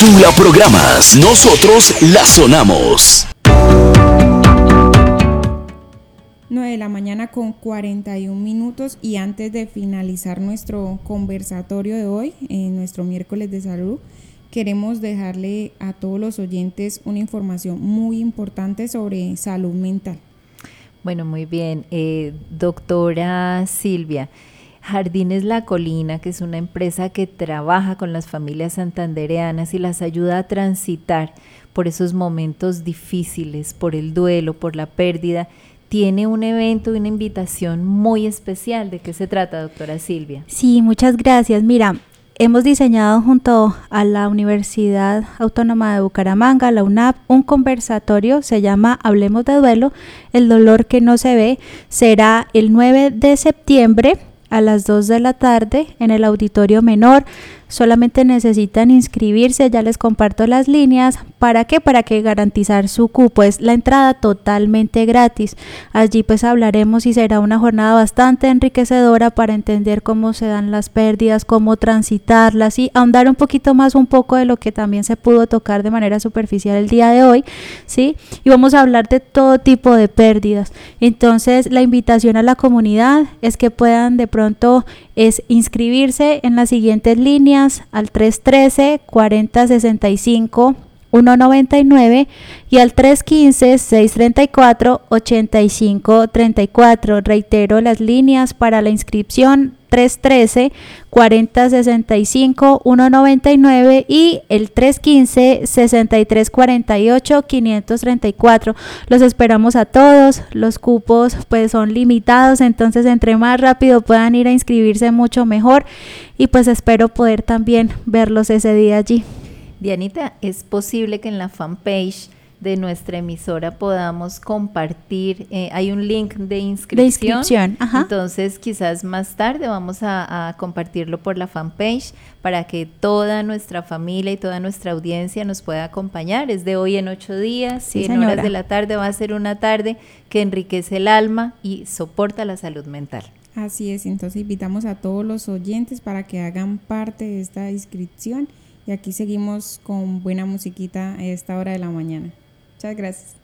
Tú la programas, nosotros la sonamos. 9 de la mañana con 41 minutos y antes de finalizar nuestro conversatorio de hoy, en nuestro miércoles de salud, queremos dejarle a todos los oyentes una información muy importante sobre salud mental. Bueno, muy bien. Doctora Silvia, Jardines La Colina, que es una empresa que trabaja con las familias santandereanas y las ayuda a transitar por esos momentos difíciles, por el duelo, por la pérdida, tiene un evento, una invitación muy especial. ¿De qué se trata, doctora Silvia? Sí, muchas gracias. Mira, hemos diseñado junto a la Universidad Autónoma de Bucaramanga, la UNAP, un conversatorio, se llama Hablemos de Duelo, el dolor que no se ve. Será el 9 de septiembre a las 2 de la tarde en el auditorio menor. Solamente necesitan inscribirse, ya les comparto las líneas. ¿Para qué? Para que garantizar su cupo. Es la entrada totalmente gratis. Allí pues hablaremos y será una jornada bastante enriquecedora para entender cómo se dan las pérdidas, cómo transitarlas y ahondar un poquito más un poco de lo que también se pudo tocar de manera superficial el día de hoy, ¿sí? Y vamos a hablar de todo tipo de pérdidas. Entonces la invitación a la comunidad es que puedan de pronto inscribirse en las siguientes líneas al 313-4065-199 y al 315-634-8534. Reitero las líneas para la inscripción: 313-4065-199 y el 315-6348-534. Los esperamos a todos. Los cupos pues son limitados, entonces entre más rápido puedan ir a inscribirse mucho mejor y pues espero poder también verlos ese día allí. Dianita, ¿es posible que en la fanpage de nuestra emisora podamos compartir? Hay un link de inscripción. Ajá. Entonces quizás más tarde vamos a compartirlo por la fanpage para que toda nuestra familia y toda nuestra audiencia nos pueda acompañar. Es de hoy en 8 días, sí, y en horas de la tarde va a ser una tarde que enriquece el alma y soporta la salud mental. Así es, entonces invitamos a todos los oyentes para que hagan parte de esta inscripción y aquí seguimos con buena musiquita a esta hora de la mañana. Muchas gracias.